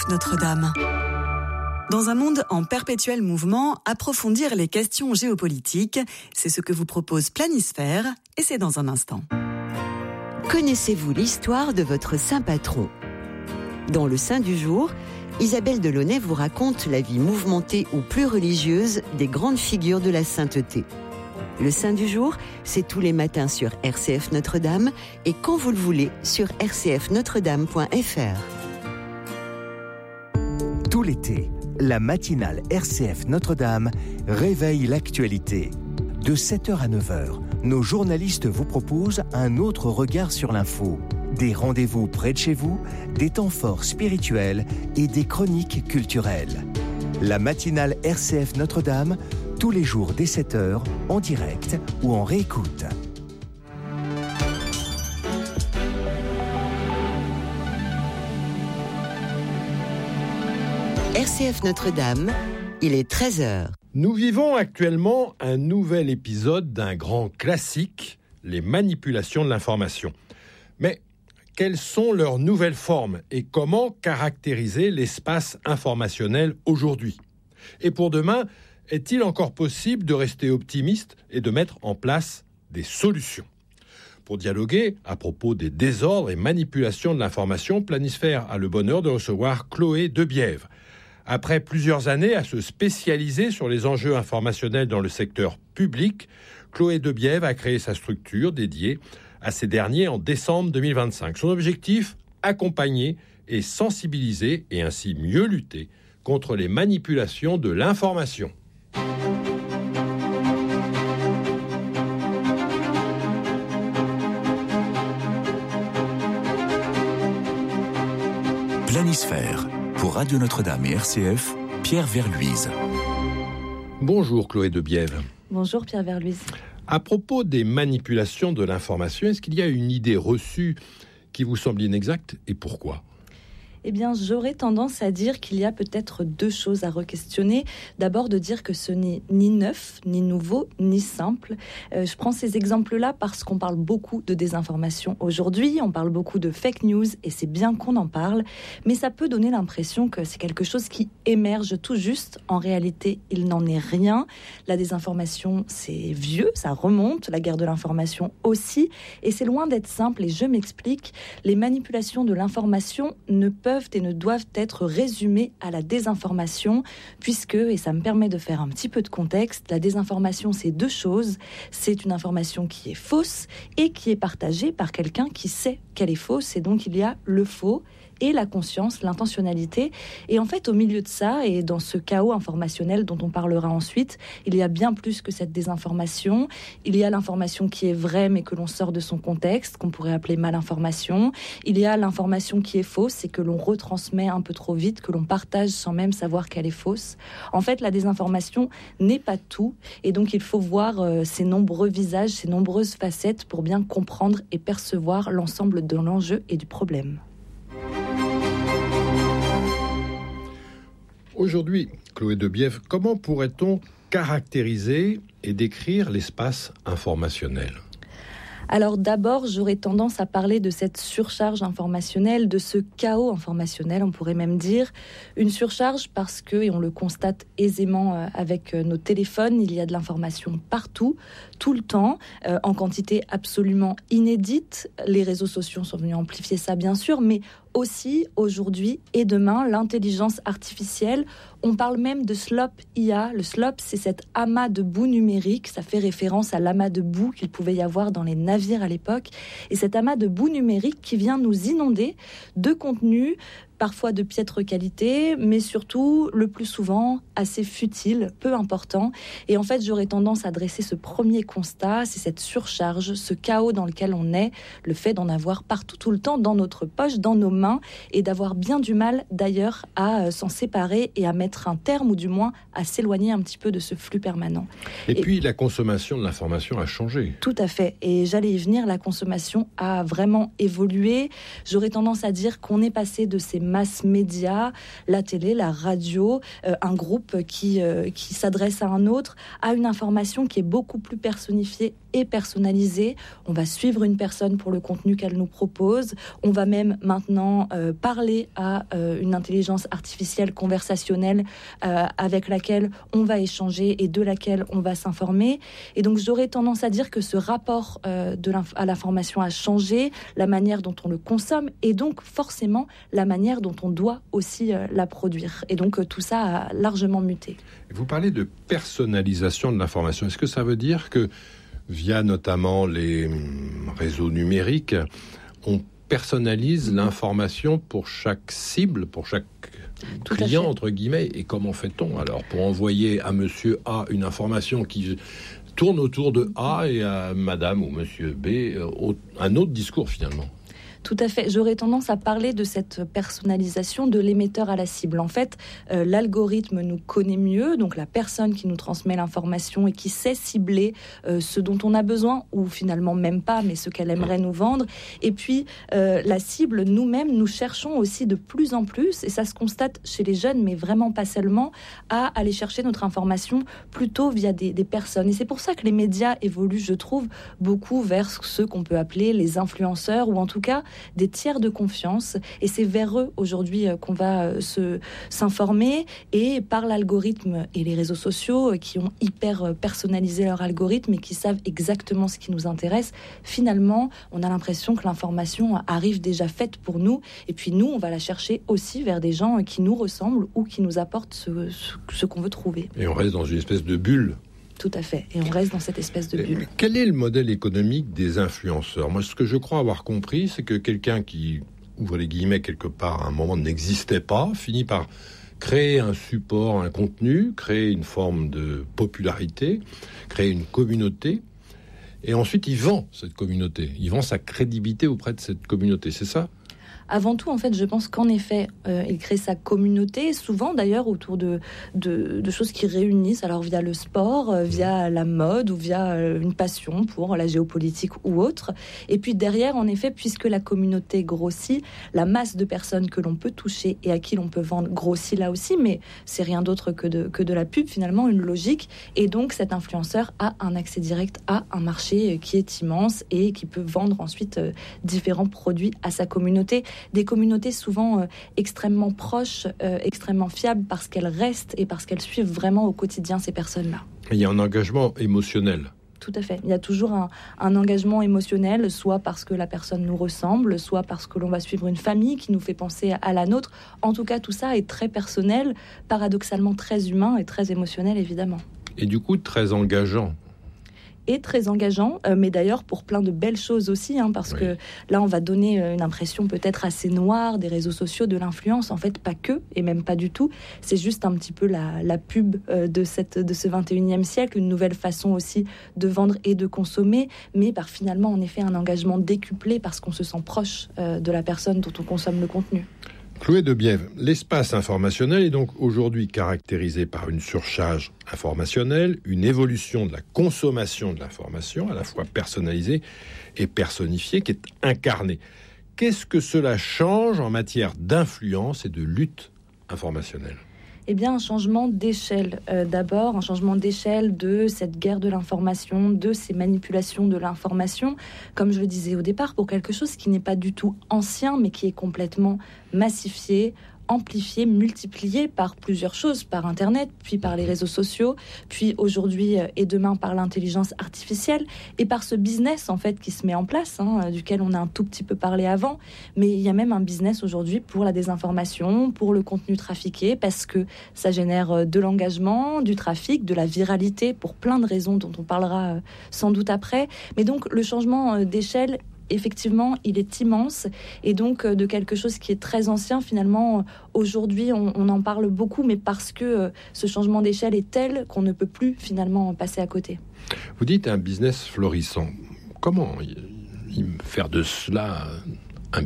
Notre-Dame. Dans un monde en perpétuel mouvement, approfondir les questions géopolitiques, c'est ce que vous propose Planisphère, et c'est dans un instant. Connaissez-vous l'histoire de votre saint patron ? Dans le Saint du jour, Isabelle Delaunay vous raconte la vie mouvementée ou plus religieuse des grandes figures de la sainteté. Le Saint du jour, c'est tous les matins sur RCF Notre-Dame et quand vous le voulez sur rcfnotredame.fr. Tout l'été, la matinale RCF Notre-Dame réveille l'actualité. De 7h à 9h, nos journalistes vous proposent un autre regard sur l'info. Des rendez-vous près de chez vous, des temps forts spirituels et des chroniques culturelles. La matinale RCF Notre-Dame, tous les jours dès 7h, en direct ou en réécoute. RCF Notre-Dame, il est 13h. Nous vivons actuellement un nouvel épisode d'un grand classique, les manipulations de l'information. Mais quelles sont leurs nouvelles formes et comment caractériser l'espace informationnel aujourd'hui ? Et pour demain, est-il encore possible de rester optimiste et de mettre en place des solutions ? Pour dialoguer à propos des désordres et manipulations de l'information, Planisphère a le bonheur de recevoir Chloé Debiève. Après plusieurs années à se spécialiser sur les enjeux informationnels dans le secteur public, Chloé Debiève a créé sa structure dédiée à ces derniers en décembre 2025. Son objectif, accompagner et sensibiliser et ainsi mieux lutter contre les manipulations de l'information. Planisphère. Pour Radio Notre-Dame et RCF, Pierre Verluise. Bonjour Chloé Debiève. Bonjour Pierre Verluise. À propos des manipulations de l'information, est-ce qu'il y a une idée reçue qui vous semble inexacte et pourquoi ? Eh bien, j'aurais tendance à dire qu'il y a peut-être deux choses à re-questionner. D'abord, de dire que ce n'est ni neuf, ni nouveau, ni simple. Je prends ces exemples-là parce qu'on parle beaucoup de désinformation aujourd'hui, on parle beaucoup de fake news, et c'est bien qu'on en parle, mais ça peut donner l'impression que c'est quelque chose qui émerge tout juste. En réalité, il n'en est rien. La désinformation, c'est vieux, ça remonte, la guerre de l'information aussi, et c'est loin d'être simple, et je m'explique. Les manipulations de l'information ne peuvent et ne doivent être résumées à la désinformation, puisque, et ça me permet de faire un petit peu de contexte, la désinformation, c'est deux choses. C'est une information qui est fausse et qui est partagée par quelqu'un qui sait qu'elle est fausse, et donc il y a le faux et la conscience, l'intentionnalité. Et en fait, au milieu de ça, et dans ce chaos informationnel dont on parlera ensuite, il y a bien plus que cette désinformation. Il y a l'information qui est vraie, mais que l'on sort de son contexte, qu'on pourrait appeler malinformation. Il y a l'information qui est fausse et que l'on retransmet un peu trop vite, que l'on partage sans même savoir qu'elle est fausse. En fait, la désinformation n'est pas tout. Et donc, il faut voir ces nombreux visages, ces nombreuses facettes pour bien comprendre et percevoir l'ensemble de l'enjeu et du problème. Aujourd'hui, Chloé Debiève, comment pourrait-on caractériser et décrire l'espace informationnel ? Alors d'abord, j'aurais tendance à parler de cette surcharge informationnelle, de ce chaos informationnel, on pourrait même dire. Une surcharge parce que, et on le constate aisément avec nos téléphones, il y a de l'information partout, tout le temps, en quantité absolument inédite. Les réseaux sociaux sont venus amplifier ça, bien sûr, mais aussi, aujourd'hui et demain, l'intelligence artificielle. On parle même de slop IA. Le slop, c'est cet amas de boue numérique. Ça fait référence à l'amas de boue qu'il pouvait y avoir dans les navires à l'époque. Et cet amas de boue numérique qui vient nous inonder de contenus parfois de piètre qualité, mais surtout, le plus souvent, assez futile, peu important. Et en fait, j'aurais tendance à dresser ce premier constat, c'est cette surcharge, ce chaos dans lequel on est, le fait d'en avoir partout, tout le temps, dans notre poche, dans nos mains, et d'avoir bien du mal, d'ailleurs, à s'en séparer et à mettre un terme, ou du moins, à s'éloigner un petit peu de ce flux permanent. Et puis, la consommation de l'information a changé. Tout à fait. Et j'allais y venir, la consommation a vraiment évolué. J'aurais tendance à dire qu'on est passé de ces mass média, la télé, la radio, un groupe qui s'adresse à un autre, a une information qui est beaucoup plus personnifiée et personnalisée. On va suivre une personne pour le contenu qu'elle nous propose. On va même maintenant parler à une intelligence artificielle conversationnelle avec laquelle on va échanger et de laquelle on va s'informer. Et donc j'aurais tendance à dire que ce rapport à l'information a changé, la manière dont on le consomme et donc forcément la manière dont on doit aussi la produire. Et donc tout ça a largement muté. Vous parlez de personnalisation de l'information. Est-ce que ça veut dire que via notamment les réseaux numériques, on personnalise l'information pour chaque cible, pour chaque client, entre guillemets? Et comment fait-on alors pour envoyer à monsieur A une information qui tourne autour de A et à madame ou monsieur B un autre discours finalement? Tout à fait. J'aurais tendance à parler de cette personnalisation de l'émetteur à la cible. En fait, l'algorithme nous connaît mieux, donc la personne qui nous transmet l'information et qui sait cibler ce dont on a besoin, ou finalement même pas, mais ce qu'elle aimerait nous vendre. Et puis, la cible, nous-mêmes, nous cherchons aussi de plus en plus, et ça se constate chez les jeunes, mais vraiment pas seulement, à aller chercher notre information plutôt via des personnes. Et c'est pour ça que les médias évoluent, je trouve, beaucoup vers ce qu'on peut appeler les influenceurs, ou en tout cas des tiers de confiance, et c'est vers eux aujourd'hui qu'on va s'informer, et par l'algorithme et les réseaux sociaux qui ont hyper personnalisé leur algorithme et qui savent exactement ce qui nous intéresse, finalement on a l'impression que l'information arrive déjà faite pour nous, et puis nous on va la chercher aussi vers des gens qui nous ressemblent ou qui nous apportent ce qu'on veut trouver. Et on reste dans une espèce de bulle. Tout à fait, et on reste dans cette espèce de bulle. Quel est le modèle économique des influenceurs? Moi, ce que je crois avoir compris, c'est que quelqu'un qui, ouvre les guillemets, quelque part, à un moment n'existait pas, finit par créer un support, un contenu, créer une forme de popularité, créer une communauté, et ensuite il vend cette communauté, il vend sa crédibilité auprès de cette communauté, c'est ça? Avant tout, en fait, je pense qu'en effet, il crée sa communauté, souvent d'ailleurs autour de choses qui réunissent, alors via le sport, via la mode ou via une passion pour la géopolitique ou autre. Et puis derrière, en effet, puisque la communauté grossit, la masse de personnes que l'on peut toucher et à qui l'on peut vendre grossit là aussi, mais c'est rien d'autre que de la pub, finalement, une logique. Et donc, cet influenceur a un accès direct à un marché qui est immense et qui peut vendre ensuite différents produits à sa communauté. Des communautés souvent extrêmement proches, extrêmement fiables, parce qu'elles restent et parce qu'elles suivent vraiment au quotidien ces personnes-là. Il y a un engagement émotionnel. Tout à fait. Il y a toujours un engagement émotionnel, soit parce que la personne nous ressemble, soit parce que l'on va suivre une famille qui nous fait penser à la nôtre. En tout cas, tout ça est très personnel, paradoxalement très humain et très émotionnel, évidemment. Et du coup, très engageant. Et très engageant, mais d'ailleurs pour plein de belles choses aussi, parce que là on va donner une impression peut-être assez noire des réseaux sociaux, de l'influence, en fait pas que, et même pas du tout, c'est juste un petit peu la pub de ce 21e siècle, une nouvelle façon aussi de vendre et de consommer, mais par finalement en effet un engagement décuplé parce qu'on se sent proche de la personne dont on consomme le contenu. Chloé Debiève, l'espace informationnel est donc aujourd'hui caractérisé par une surcharge informationnelle, une évolution de la consommation de l'information, à la fois personnalisée et personnifiée, qui est incarnée. Qu'est-ce que cela change en matière d'influence et de lutte informationnelle ? Eh bien, un changement d'échelle. D'abord, un changement d'échelle de cette guerre de l'information, de ces manipulations de l'information, comme je le disais au départ, pour quelque chose qui n'est pas du tout ancien, mais qui est complètement massifié, amplifié, multiplié par plusieurs choses, par Internet, puis par les réseaux sociaux, puis aujourd'hui et demain par l'intelligence artificielle, et par ce business en fait qui se met en place, duquel on a un tout petit peu parlé avant, mais il y a même un business aujourd'hui pour la désinformation, pour le contenu trafiqué, parce que ça génère de l'engagement, du trafic, de la viralité, pour plein de raisons dont on parlera sans doute après. Mais donc le changement d'échelle, effectivement, il est immense, et donc de quelque chose qui est très ancien, finalement, aujourd'hui, on en parle beaucoup, mais parce que ce changement d'échelle est tel qu'on ne peut plus, finalement, passer à côté. Vous dites un business florissant. Comment faire de cela un business ?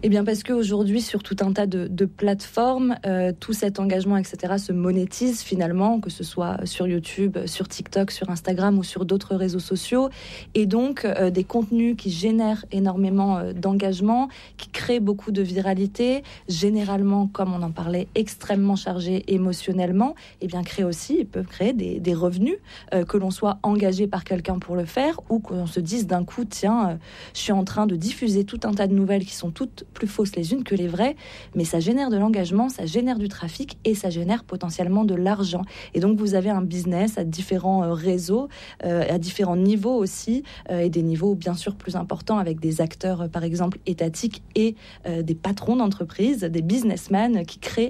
Eh bien parce qu'aujourd'hui, sur tout un tas de plateformes, tout cet engagement, etc., se monétise finalement, que ce soit sur YouTube, sur TikTok, sur Instagram ou sur d'autres réseaux sociaux. Et donc, des contenus qui génèrent énormément d'engagement, qui créent beaucoup de viralité, généralement, comme on en parlait, extrêmement chargés émotionnellement, eh bien, peuvent créer des revenus, que l'on soit engagé par quelqu'un pour le faire ou qu'on se dise d'un coup, tiens, je suis en train de diffuser tout un tas de nouvelles qui sont toutes plus fausses les unes que les vraies, mais ça génère de l'engagement, ça génère du trafic et ça génère potentiellement de l'argent. Et donc vous avez un business à différents réseaux, à différents niveaux aussi, et des niveaux bien sûr plus importants avec des acteurs par exemple étatiques et des patrons d'entreprise, des businessmen qui créent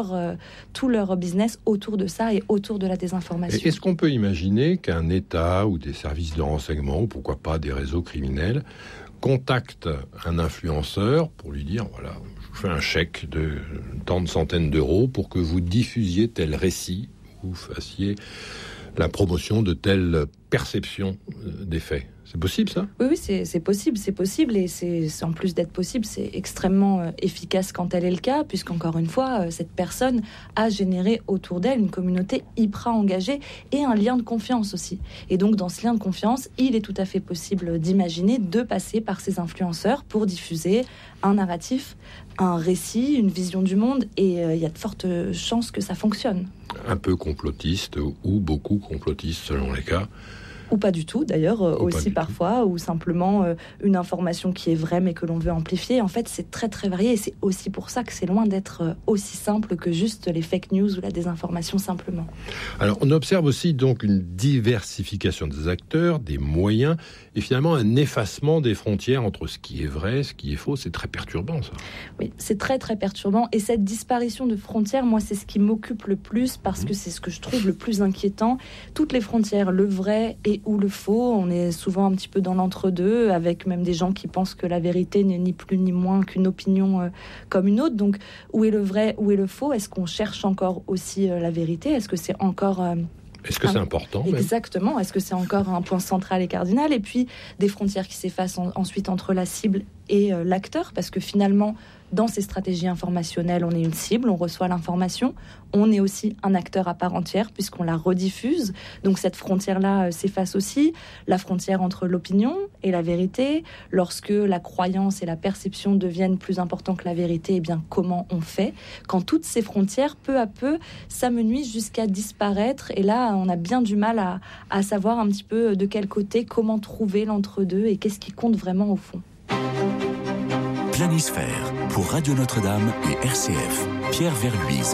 tout leur business autour de ça et autour de la désinformation. Et est-ce qu'on peut imaginer qu'un État ou des services de renseignement, ou pourquoi pas des réseaux criminels, contacte un influenceur pour lui dire, voilà, je vous fais un chèque de tant de centaines d'euros pour que vous diffusiez tel récit, ou fassiez la promotion de telle perception des faits. C'est possible, ça ? Oui, c'est possible, et c'est en plus d'être possible, c'est extrêmement efficace quand tel est le cas, puisqu'encore une fois, cette personne a généré autour d'elle une communauté hyper engagée et un lien de confiance aussi. Et donc, dans ce lien de confiance, il est tout à fait possible d'imaginer de passer par ces influenceurs pour diffuser un narratif, un récit, une vision du monde, et il y a de fortes chances que ça fonctionne. Un peu complotiste, ou beaucoup complotiste selon les cas. Ou pas du tout, d'ailleurs, aussi parfois, ou simplement une information qui est vraie mais que l'on veut amplifier. En fait, c'est très très varié et c'est aussi pour ça que c'est loin d'être aussi simple que juste les fake news ou la désinformation simplement. Alors, on observe aussi donc une diversification des acteurs, des moyens et finalement un effacement des frontières entre ce qui est vrai, ce qui est faux. C'est très perturbant, ça. Oui, c'est très très perturbant et cette disparition de frontières, moi, c'est ce qui m'occupe le plus parce que c'est ce que je trouve le plus inquiétant. Toutes les frontières, le vrai et ou le faux, on est souvent un petit peu dans l'entre-deux, avec même des gens qui pensent que la vérité n'est ni plus ni moins qu'une opinion comme une autre. Donc, où est le vrai, où est le faux ? Est-ce qu'on cherche encore aussi la vérité ? Est-ce que c'est encore... Est-ce que c'est important ? Exactement. Est-ce que c'est encore un point central et cardinal ? Et puis, des frontières qui s'effacent ensuite entre la cible et l'acteur, parce que finalement, dans ces stratégies informationnelles, on est une cible, on reçoit l'information, on est aussi un acteur à part entière puisqu'on la rediffuse. Donc cette frontière-là s'efface aussi. La frontière entre l'opinion et la vérité, lorsque la croyance et la perception deviennent plus importantes que la vérité, eh bien comment on fait ? Quand toutes ces frontières, peu à peu, s'amenuisent jusqu'à disparaître. Et là, on a bien du mal à savoir un petit peu de quel côté, comment trouver l'entre-deux et qu'est-ce qui compte vraiment au fond. Planisphère pour Radio Notre-Dame et RCF. Pierre Verluise.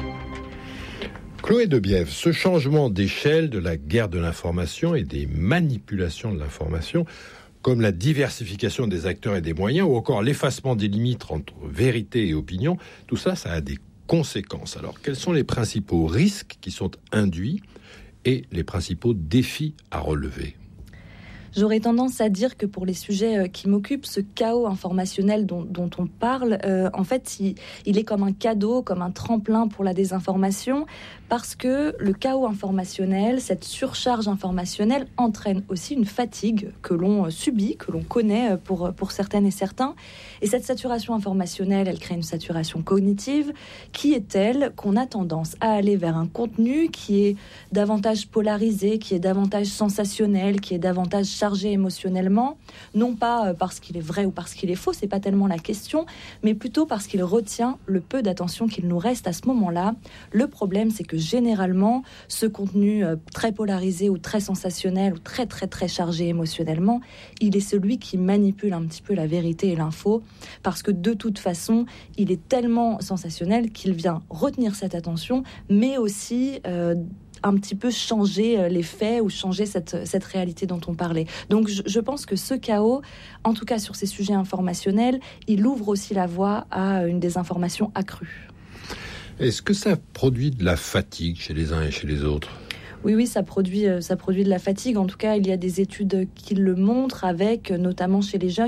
Chloé Debiève, ce changement d'échelle de la guerre de l'information et des manipulations de l'information, comme la diversification des acteurs et des moyens, ou encore l'effacement des limites entre vérité et opinion, tout ça, ça a des conséquences. Alors, quels sont les principaux risques qui sont induits et les principaux défis à relever ? J'aurais tendance à dire que pour les sujets qui m'occupent, ce chaos informationnel dont on parle, en fait, il est comme un cadeau, comme un tremplin pour la désinformation, parce que le chaos informationnel, cette surcharge informationnelle entraîne aussi une fatigue que l'on subit, que l'on connaît pour certaines et certains. Et cette saturation informationnelle, elle crée une saturation cognitive qui est telle qu'on a tendance à aller vers un contenu qui est davantage polarisé, qui est davantage sensationnel, qui est davantage chargé émotionnellement, non pas parce qu'il est vrai ou parce qu'il est faux, c'est pas tellement la question, mais plutôt parce qu'il retient le peu d'attention qu'il nous reste à ce moment-là. Le problème, c'est que généralement, ce contenu très polarisé ou très sensationnel ou très très très chargé émotionnellement, il est celui qui manipule un petit peu la vérité et l'info, parce que de toute façon, il est tellement sensationnel qu'il vient retenir cette attention, mais aussi un petit peu changer les faits ou changer cette réalité dont on parlait. Donc je pense que ce chaos, en tout cas sur ces sujets informationnels, il ouvre aussi la voie à une désinformation accrue. Est-ce que ça produit de la fatigue chez les uns et chez les autres ? Oui, ça produit de la fatigue. En tout cas, il y a des études qui le montrent, avec notamment chez les jeunes